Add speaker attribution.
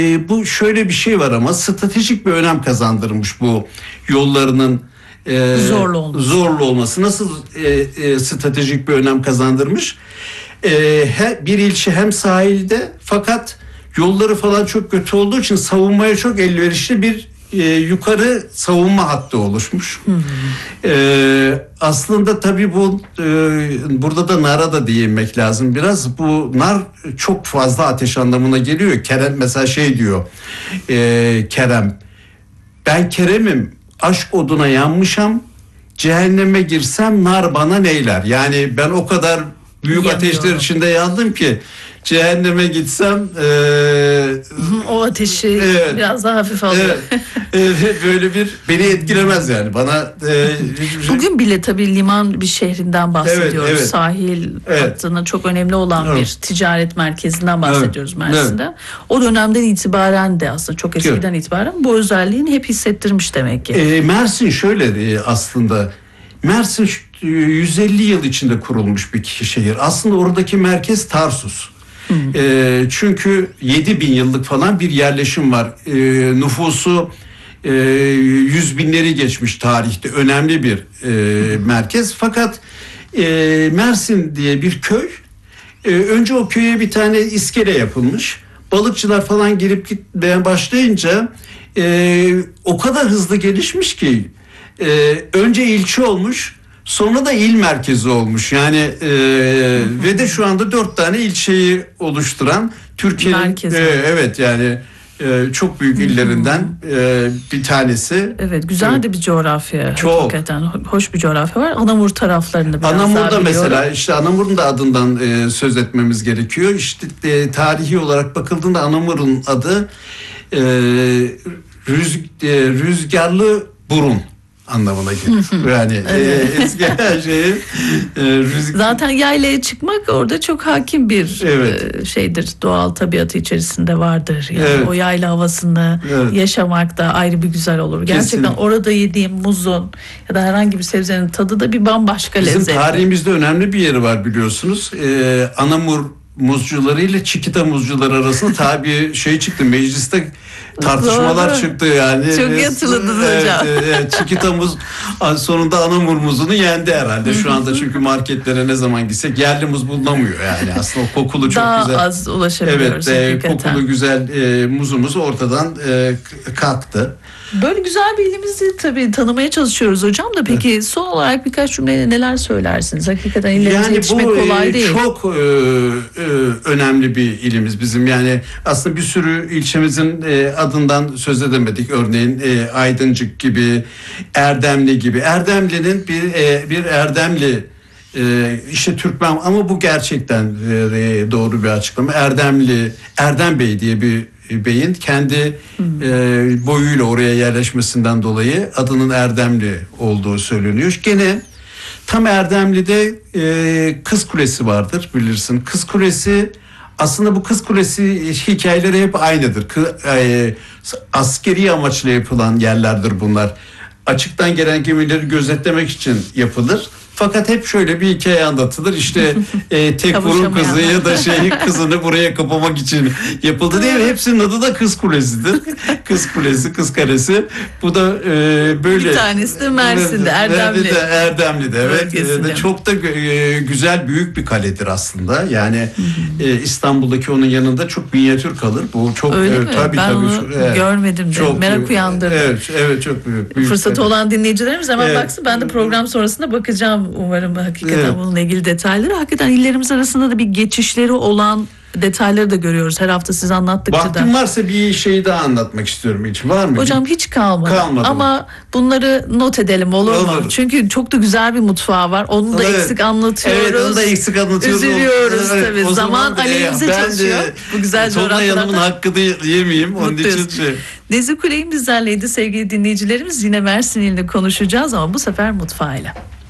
Speaker 1: Bu şöyle bir şey var ama stratejik bir önem kazandırmış bu yollarının zorlu olması. Nasıl stratejik bir önem kazandırmış? Bir ilçe hem sahilde fakat yolları falan çok kötü olduğu için savunmaya çok elverişli bir yukarı savunma hattı oluşmuş. Aslında tabii bu burada da nara da değinmek lazım biraz. Bu nar çok fazla ateş anlamına geliyor. Kerem mesela şey diyor, Kerem, ben Kerem'im, aşk oduna yanmışam, cehenneme girsem nar bana neyler? Yani ben o kadar büyük ateşler içinde yandım ki cehenneme gitsem
Speaker 2: o ateşi biraz daha hafif alıyor.
Speaker 1: Böyle bir beni etkilemez yani. Bana
Speaker 2: bugün bile tabii liman bir şehrinden bahsediyoruz.
Speaker 1: Evet.
Speaker 2: Sahil hattının çok önemli olan bir ticaret merkezinden bahsediyoruz Mersin'de. Evet. O dönemden itibaren de aslında çok eskiden itibaren bu özelliğini hep hissettirmiş demek ki.
Speaker 1: Mersin şöyle aslında. Mersin 150 yıl içinde kurulmuş bir şehir. Aslında oradaki merkez Tarsus. Çünkü 7.000 yıllık falan bir yerleşim var. Nüfusu 100 binleri geçmiş tarihte. Önemli bir merkez. Fakat Mersin diye bir köy. Önce o köye bir tane iskele yapılmış. Balıkçılar falan gelip gitmeye başlayınca o kadar hızlı gelişmiş ki önce ilçe olmuş, sonra da il merkezi olmuş. Yani ve de şu anda 4 tane ilçeyi oluşturan Türkiye'nin evet yani çok büyük illerinden bir tanesi.
Speaker 2: Evet, güzel de bir coğrafya.
Speaker 1: Çok.
Speaker 2: Hakikaten hoş bir coğrafya var. Anamur taraflarını biraz
Speaker 1: Anamur'da
Speaker 2: daha
Speaker 1: mesela işte Anamur'un da adından söz etmemiz gerekiyor. İşte tarihi olarak bakıldığında Anamur'un adı rüzgarlı burun anlamına gelir. Yani eski şeyi
Speaker 2: zaten yaylaya çıkmak orada çok hakim bir şeydir. Doğal tabiatı içerisinde vardır. Yani o yayla havasını yaşamak da ayrı bir güzel olur. Gerçekten orada yediğim muzun ya da herhangi bir sebzenin tadı da bir bambaşka lezzet.
Speaker 1: Bizim tarihimizde önemli bir yeri var biliyorsunuz. Anamur muzcuları ile Çikita muzcuları arasında tabi şey çıktı, mecliste tartışmalar çıktı yani.
Speaker 2: Çok hatırladınız hocam.
Speaker 1: Çikita muz sonunda Anamur muzunu yendi herhalde şu anda, çünkü marketlere ne zaman gitsek yerli muz bulunamıyor yani. Aslında o kokulu çok
Speaker 2: daha
Speaker 1: güzel.
Speaker 2: Daha az ulaşabiliyoruz.
Speaker 1: Evet, kokulu güzel muzumuz ortadan kalktı.
Speaker 2: Böyle güzel bir ilimizi tabii tanımaya çalışıyoruz hocam da. Peki son olarak birkaç cümleyle neler söylersiniz? Hakikaten illerimize yetişmek kolay değil.
Speaker 1: Çok önemli bir ilimiz bizim. Yani aslında bir sürü ilçemizin adından söz edemedik. Örneğin Aydıncık gibi, Erdemli gibi. Erdemli'nin bir Erdemli işte Türkmen, ama bu gerçekten doğru bir açıklama. Erdem Bey diye bir beyin kendi boyuyla oraya yerleşmesinden dolayı adının Erdemli olduğu söyleniyor. Gene tam Erdemli'de Kız Kulesi vardır, bilirsin. Kız Kulesi, aslında bu Kız Kulesi hikayeleri hep aynıdır. Askeri amaçla yapılan yerlerdir bunlar. Açıktan gelen gemileri gözetlemek için yapılır. Fakat hep şöyle bir hikaye anlatılır. İşte Tekfur'un kızı ya da kızını buraya kapamak için yapıldı diye. Hepsinin adı da Kız Kulesi'dir. Kız Kulesi, Kız Kalesi. Bu da böyle.
Speaker 2: Bir tanesi de Mersin'de,
Speaker 1: Erdemli'de. Evet. Çok da güzel, büyük bir kaledir aslında. Yani İstanbul'daki onun yanında çok minyatür kalır. Bu çok
Speaker 2: öyle mi?
Speaker 1: Tabii,
Speaker 2: ben onu görmedim de. Çok merak uyandırdı.
Speaker 1: Evet, çok büyük.
Speaker 2: Fırsatı olan dinleyicilerimiz hemen baksın. Ben de program sonrasında bakacağım. Umarım hakikaten bununla ilgili detayları. Hakikaten illerimiz arasında da bir geçişleri olan detayları da görüyoruz. Her hafta siz anlattıkça da.
Speaker 1: Vaktim varsa bir şey daha anlatmak istiyorum. Hiç var mı?
Speaker 2: Hocam hiç kalmadı. Ama bunları not edelim olur mu? Çünkü çok da güzel bir mutfağı var. Onu da eksik anlatıyoruz.
Speaker 1: Evet, onu da eksik anlatıyoruz.
Speaker 2: Üzülüyoruz tabii. Zaman aleyhimize çalışıyor. Bu güzel coğrafyalarda.
Speaker 1: Yanımın hakkını yemeyeyim. Onun için
Speaker 2: Nezih Kuley'in bizlerleydi sevgili dinleyicilerimiz. Yine Mersin ilini konuşacağız ama bu sefer mutfağıyla.